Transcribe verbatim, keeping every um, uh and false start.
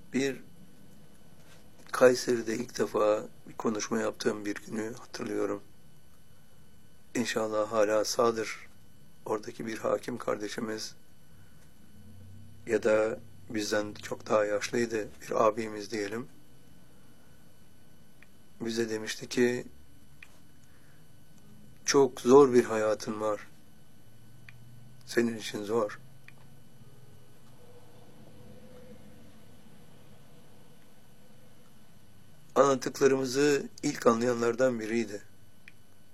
Bir Kayseri'de ilk defa bir konuşma yaptığım bir günü hatırlıyorum. İnşallah hala sağdır. Oradaki bir hakim kardeşimiz ya da bizden çok daha yaşlıydı, bir abimiz diyelim. Bize demişti ki çok zor bir hayatın var. Senin için zor. Anlattıklarımızı ilk anlayanlardan biriydi.